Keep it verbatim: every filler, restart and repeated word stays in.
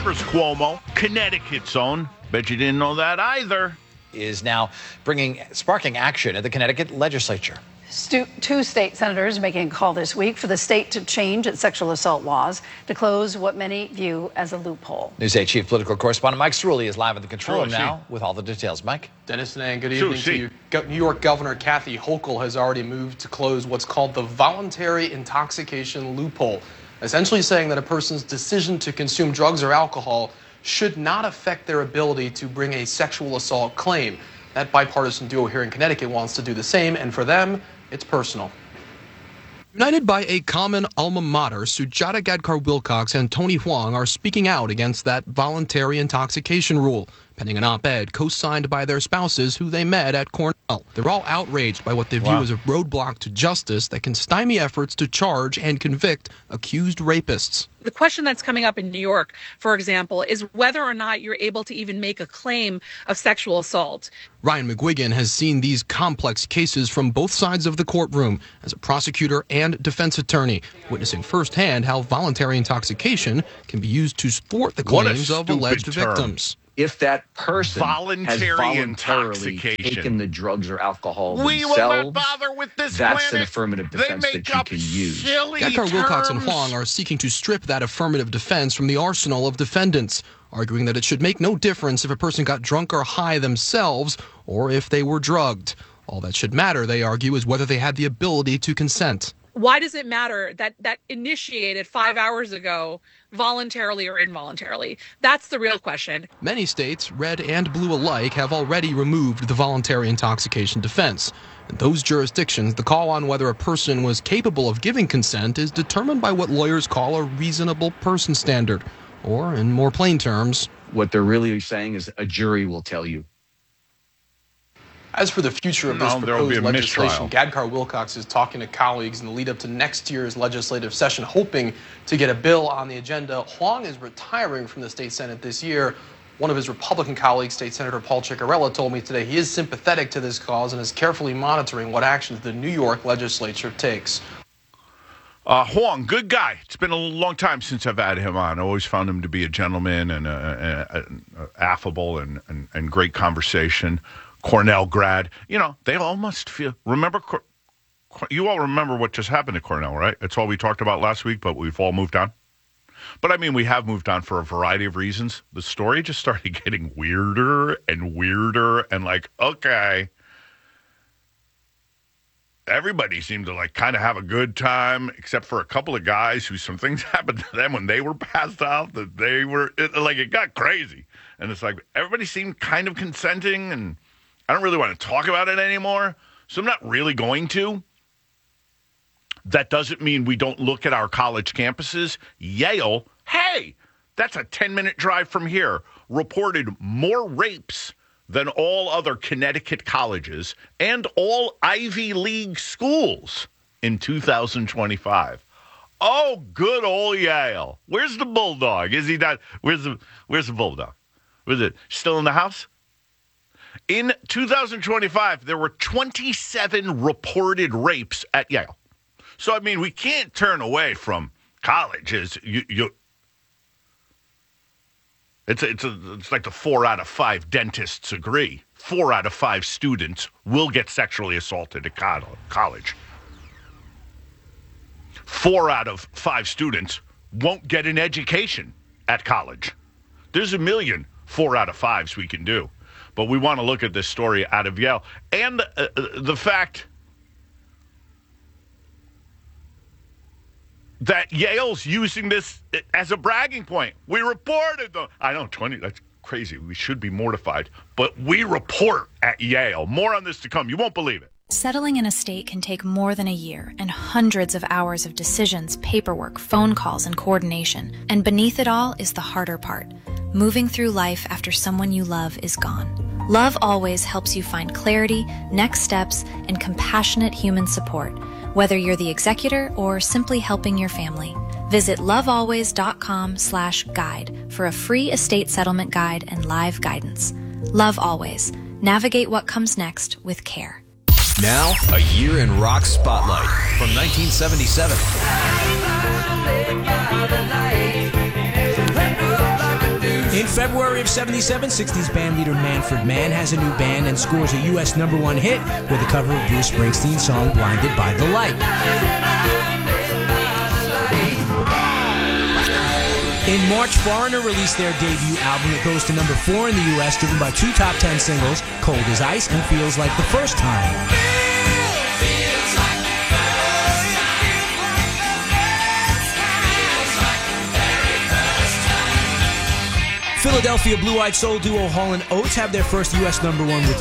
Rivers Cuomo, Connecticut's own. Bet you didn't know that either. Is now bringing, sparking action at the Connecticut legislature. Stu- two state senators making a call this week for the state to change its sexual assault laws to close what many view as a loophole. News eight Chief Political Correspondent Mike Cerulli is live at the control room Hello, now Chief. with all the details. Mike? Dennis and Ann, good Sure, evening see. to you. Go- New York Governor Kathy Hochul has already moved to close what's called the voluntary intoxication loophole, essentially saying that a person's decision to consume drugs or alcohol should not affect their ability to bring a sexual assault claim. That bipartisan duo here in Connecticut wants to do the same, and for them, it's personal. United by a common alma mater, Sujata Gadkar-Wilcox and Tony Huang are speaking out against that voluntary intoxication rule, penning an op-ed co-signed by their spouses who they met at Cornell. They're all outraged by what they view Wow. as a roadblock to justice that can stymie efforts to charge and convict accused rapists. The question that's coming up in New York, for example, is whether or not you're able to even make a claim of sexual assault. Ryan McGuigan has seen these complex cases from both sides of the courtroom as a prosecutor and defense attorney, witnessing firsthand how voluntary intoxication can be used to thwart the What a claims of stupid alleged term. victims. If that person Voluntary has voluntarily intoxication. taken the drugs or alcohol We will themselves, not bother with this that's an planet. affirmative They defense make that you up can use. silly Gadkar-Wilcox and terms. Huang are seeking to strip that affirmative defense from the arsenal of defendants, arguing that it should make no difference if a person got drunk or high themselves or if they were drugged. All that should matter, they argue, is whether they had the ability to consent. Why does it matter that that initiated five hours ago voluntarily or involuntarily? That's the real question. Many states, red and blue alike, have already removed the voluntary intoxication defense. In those jurisdictions, the call on whether a person was capable of giving consent is determined by what lawyers call a reasonable person standard, or, in more plain terms, What they're really saying is a jury will tell you. As for the future of this No, there will be proposed a mistrial. legislation, Gadkar-Wilcox is talking to colleagues in the lead up to next year's legislative session, hoping to get a bill on the agenda. Huang is retiring from the state Senate this year. One of his Republican colleagues, State Senator Paul Ciccarella, told me today he is sympathetic to this cause and is carefully monitoring what actions the New York legislature takes. Uh, Huang, good guy. It's been a long time since I've had him on. I always found him to be a gentleman and uh, uh, uh, affable and, and, and great conversation. Cornell grad. You know, they all must feel. Remember, Cor- you all remember what just happened at Cornell, right? That's all we talked about last week, but we've all moved on. But I mean, we have moved on for a variety of reasons. The story just started getting weirder and weirder and like, okay. Everybody seemed to like kind of have a good time, except for a couple of guys who some things happened to them when they were passed out that they were it, like it got crazy. And it's like everybody seemed kind of consenting, and I don't really want to talk about it anymore. So I'm not really going to. That doesn't mean we don't look at our college campuses. Yale, hey, that's a ten-minute drive from here, reported more rapes than all other Connecticut colleges and all Ivy League schools in two thousand twenty-five. Oh, good old Yale. Where's the Bulldog? Is he not? Where's the Where's the Bulldog? Was it still in the house? In two thousand twenty-five, there were twenty-seven reported rapes at Yale. So, I mean, we can't turn away from colleges. You, you, it's a, it's a, it's like the four out of five dentists agree. Four out of five students will get sexually assaulted at college. Four out of five students won't get an education at college. There's a million four out of fives we can do. But we want to look at this story out of Yale. And uh, the fact that Yale's using this as a bragging point. We reported them. I know, twenty, that's crazy. We should be mortified. But we report at Yale. More on this to come. You won't believe it. Settling in a state can take more than a year and hundreds of hours of decisions, paperwork, phone calls, and coordination. And beneath it all is the harder part. Moving through life after someone you love is gone. Love Always helps you find clarity, next steps, and compassionate human support, whether you're the executor or simply helping your family. Visit lovealways.com slash guide for a free estate settlement guide and live guidance. Love Always. Navigate what comes next with care. Now, a year in rock spotlight from nineteen seventy-seven. February of seventy-seven, sixties band leader Manfred Mann has a new band and scores a U S number one hit with a cover of Bruce Springsteen's song Blinded by the Light. In March, Foreigner released their debut album. It goes to number four in the U S, driven by two top ten singles, Cold as Ice and Feels Like the First Time. Philadelphia blue-eyed soul duo Hall and Oates have their first U S number one with